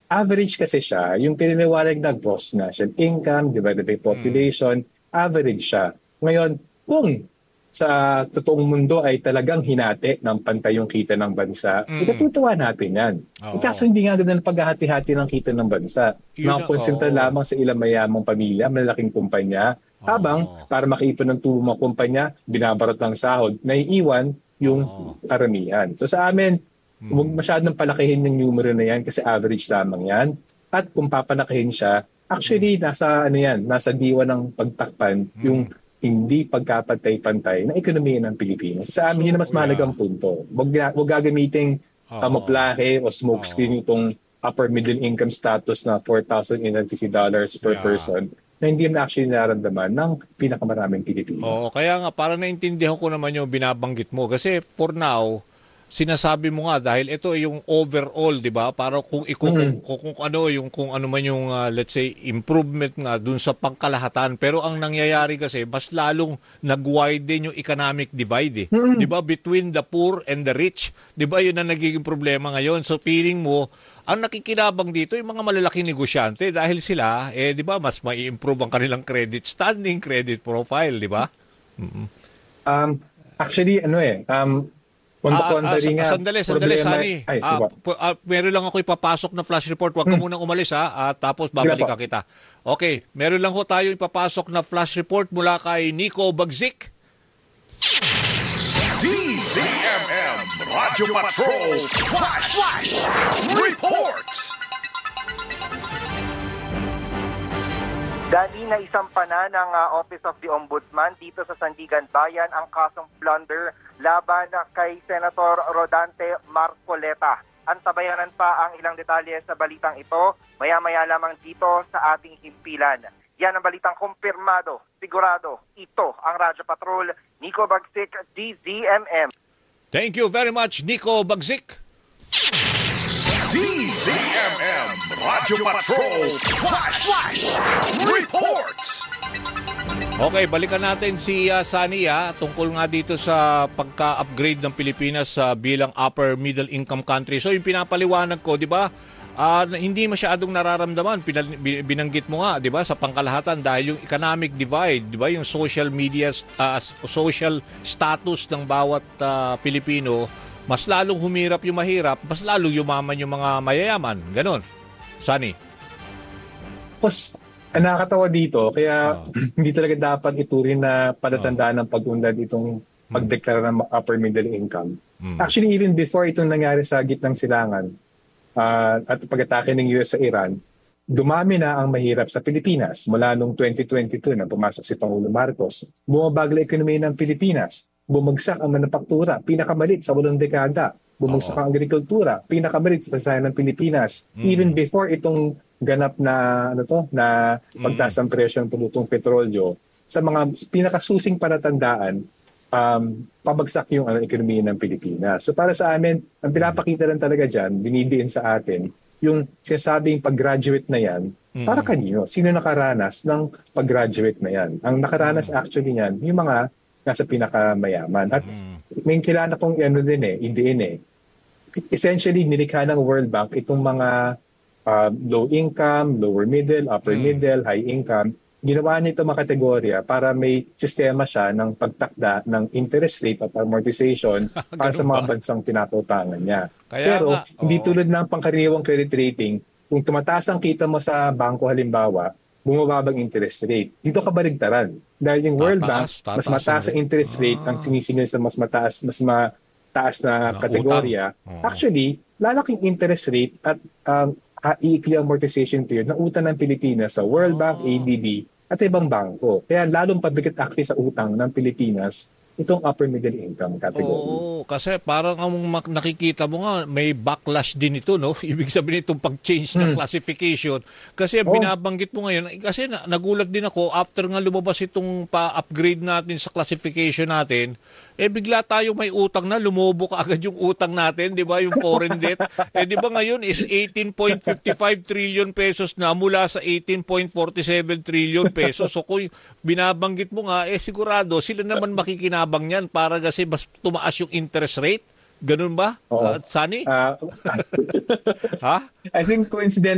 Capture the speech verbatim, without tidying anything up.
average kasi siya, yung piniliwanag na gross national income divided by population, mm. average siya. Ngayon, kung sa totoong mundo ay talagang hinati ng pantay yung kita ng bansa, mm. ikatutuwa natin yan. E kaso hindi nga ganun paghahati-hati ng kita ng bansa. Nakakonsentra lamang sa ilang mayamang pamilya, malalaking kumpanya, oh. habang para makaipon ng tulong mga kumpanya, binabarot ng sahod, naiiwan yung oh. karamihan. So sa amin, Hmm. huwag masyadong palakihin yung numero na yan kasi average lamang yan. At kung papalakihin siya, actually nasa ano yan, nasa diwa ng pagtakpan hmm. yung hindi pagkapantay-pantay na ekonomiya ng Pilipinas. Sa amin, so, yun na mas mahalagang yeah. punto. Huwag, huwag gagamiting kamuflahe o smoke screen itong upper middle income status na four thousand eight hundred fifty dollars per yeah. person na hindi na actually nararamdaman ng pinakamaraming Pilipino. Oo, kaya nga, para naintindihan ko naman yung binabanggit mo. Kasi for now, sinasabi mo nga dahil ito yung overall, 'di ba? Para kung kung, mm-hmm. kung, kung ano yung kung ano man yung uh, let's say improvement nga dun sa pangkalahatan. Pero ang nangyayari kasi mas lalong nag-widen yung economic divide, eh. mm-hmm. 'di ba? Between the poor and the rich. 'Di ba? Yun ang nagiging problema ngayon. So feeling mo ang nakikinabang dito yung mga malalaking negosyante dahil sila eh 'di ba mas mai-improve ang kanilang credit standing, credit profile, 'di ba? Mm-hmm. Um actually ano eh um Ah, ah, nga, sandali, sandali, Sunny. Ay, ah, uh, meron lang ako ipapasok na flash report. Huwag ka hmm. munang umalis, ha? At tapos babalik ka kita. Okay, meron lang ho tayo ipapasok na flash report mula kay Nico Bagzik. D Z M M Radio Patrol Flash, Flash Report! Dali na isampana ng uh, Office of the Ombudsman dito sa Sandigan Bayan ang kasong plunder laban kay Senator Rodante Marcoleta. Antabayanan pa ang ilang detalye sa balitang ito, maya-maya lamang dito sa ating himpilan. Yan ang balitang kumpirmado, sigurado. Ito ang Radyo Patrol, Nico Bagzik, D Z M M. Thank you very much, Nico Bagzik. D Z M M Radio Patrol Flash, Flash Report! Okay, balikan natin si uh, Sunny uh, tungkol nga dito sa pagka-upgrade ng Pilipinas uh, bilang upper middle income country. So yung pinapaliwanag ko, di ba, uh, hindi masyadong nararamdaman. Pinal- binanggit mo nga, di ba, sa pangkalahatan dahil yung economic divide, di ba, yung social media, uh, social status ng bawat uh, Pilipino, mas lalong humirap yung mahirap, mas lalong yumaman yung mga mayayaman. Ganon. Sunny. Mas ang nakakatawa dito, kaya oh. hindi talaga dapat iturin na palatandaan oh. ng pag-unlad itong hmm. pagdeklara ng upper middle income. Hmm. Actually, even before itong nangyari sa gitnang silangan uh, at pag-atake ng U S sa Iran, dumami na ang mahirap sa Pilipinas. Mula noong twenty twenty-two na pumasok si Pangulo Marcos, bumabagal ang ekonomiya ng Pilipinas. Bumagsak ang manufaktura, pinakamalit sa walong dekada. Bumagsak oh. ang agrikultura, pinakamalit sa sayan ng Pilipinas. Hmm. Even before itong ganap na ano to na pagtaas ng presyo ng produktong petrolyo, sa mga pinakasusing palatandaan, um, pabagsak yung ano, ekonomiya ng Pilipinas. So para sa amin, ang pinapakita lang talaga dyan, dinidiin sa atin, yung sinasabing pag-graduate na yan, mm-hmm. para kanino? Sino nakaranas ng pag-graduate na yan? Ang nakaranas mm-hmm. actually yan, yung mga nasa pinakamayaman. At mm-hmm. may kilala kong ano din eh, indiin eh. Essentially, nilikha ng World Bank itong mga Uh, low income, lower middle, upper mm. middle, high income. Ginawa niya ito mga kategorya para may sistema siya ng pagtakda ng interest rate at amortization para sa mga bansang pinapautangan niya. Kaya pero nga, oh. hindi tulad ng pangkaraniwang credit rating, kung tumataas ang kita mo sa bangko halimbawa, bumababang interest rate. Dito kabaligtaran. Dahil yung World Bank, mas mataas ang interest rate, ah. ang sinisingil sa mas mataas, mas mataas na uh, kategorya. Oh. Actually, lalaking interest rate at um, i-ikli amortization period ng utang ng Pilipinas sa World oh. Bank, A D B, at ibang bangko. Kaya lalong pabigat actually sa utang ng Pilipinas itong upper middle income category. Oo, kasi parang ang nakikita mo nga, may backlash din ito, no? Ibig sabihin itong pag-change ng hmm. classification. Kasi oh. binabanggit mo ngayon, kasi nagulat din ako, after nga lumabas itong pa-upgrade natin sa classification natin, eh bigla tayo may utang na, lumobo ka agad yung utang natin, di ba? Yung foreign debt. Eh di ba ngayon is eighteen point five five trillion pesos na mula sa eighteen point four seven trillion pesos. So kung binabanggit mo nga, eh sigurado sila naman makikinabang yan para kasi mas tumaas yung interest rate. Ganun ba? Uh, Sunny? Uh, ha? I think coincidentally,